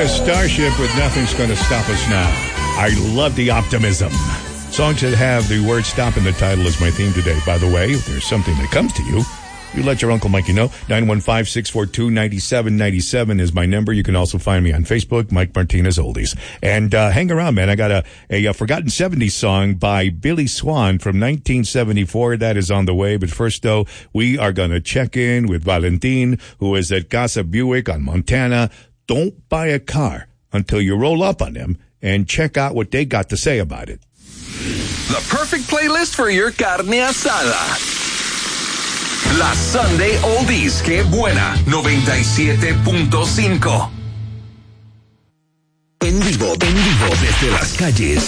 a starship with Nothing's Gonna Stop Us Now. I love the optimism. Songs that have the word stop in the title is my theme today. By the way, if there's something that comes to you, you let your Uncle Mikey know. 915-642-9797 is my number. You can also find me on Facebook, Mike Martinez Oldies. And hang around, man. I got a Forgotten 70s song by Billy Swan from 1974. That is on the way. But first, though, we are going to check in with Valentin, who is at Casa Buick on Montana. Don't buy a car until you roll up on them and check out what they got to say about it. The perfect playlist for your carne asada. La Sunday Oldies, que buena, 97.5. En vivo desde las calles.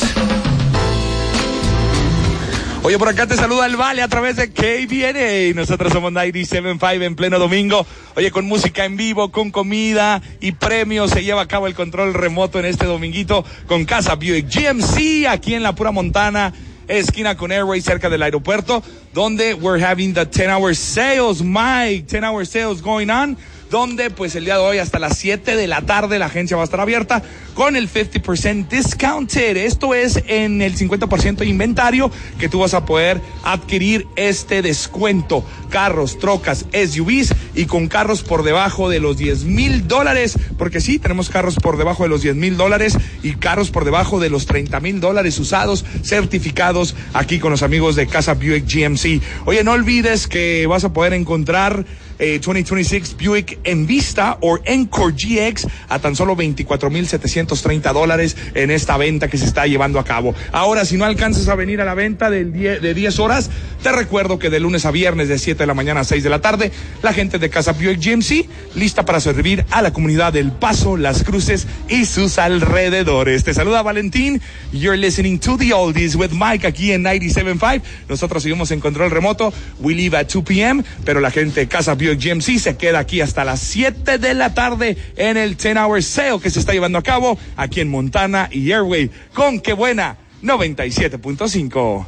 Oye, por acá te saluda el Vale a través de KBNA. Nosotros somos 97.5 en pleno domingo. Oye, con música en vivo, con comida y premios. Se lleva a cabo el control remoto en este dominguito con Casa Buick GMC aquí en la pura Montana, esquina con Airway, cerca del aeropuerto, donde we're having the 10-hour sales, Mike, 10-hour sales going on, donde pues el día de hoy hasta las 7 de la tarde la agencia va a estar abierta con el 50% discounted. Esto es en el 50% de inventario que tú vas a poder adquirir este descuento. Carros, trocas, SUVs y con carros por debajo de los $10,000, porque sí, tenemos carros por debajo de los $10,000 y carros por debajo de los $30,000 usados, certificados aquí con los amigos de Casa Buick GMC. Oye, no olvides que vas a poder encontrar 2026 Buick Envista o Encore GX a tan solo $24,730 en esta venta que se está llevando a cabo. Ahora, si no alcanzas a venir a la venta de 10 horas, te recuerdo que de lunes a viernes de 7 de la mañana a 6 de la tarde, la gente de Casa Buick GMC lista para servir a la comunidad del Paso, Las Cruces y sus alrededores. Te saluda Valentín. You're listening to the Oldies with Mike aquí en 97.5. Nosotros seguimos en control remoto. We leave at 2 p.m., pero la gente de Casa Buick GMC se queda aquí hasta las 7 de la tarde en el 10-hour sale que se está llevando a cabo aquí en Montana y Airway con Qué Buena 97.5.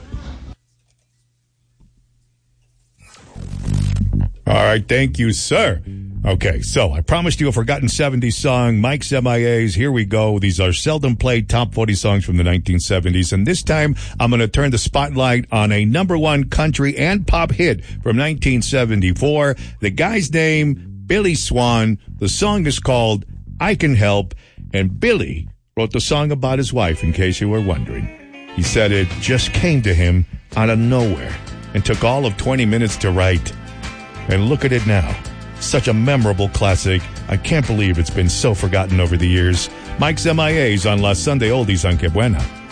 All right, thank you, sir. Okay, so I promised you a Forgotten 70s song, Mike's MIAs. Here we go. These are seldom played top 40 songs from the 1970s. And this time, I'm going to turn the spotlight on a number one country and pop hit from 1974. The guy's name, Billy Swan. The song is called I Can Help. And Billy wrote the song about his wife, in case you were wondering. He said it just came to him out of nowhere and took all of 20 minutes to write. And look at it now. Such a memorable classic. I can't believe it's been so forgotten over the years. Mike's MIAs on La Sunday Oldies on Que Buena.